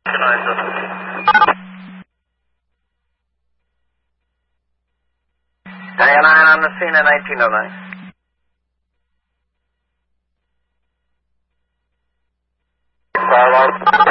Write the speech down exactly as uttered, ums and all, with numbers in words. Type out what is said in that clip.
Tango nine on the scene at nineteen oh nine. Five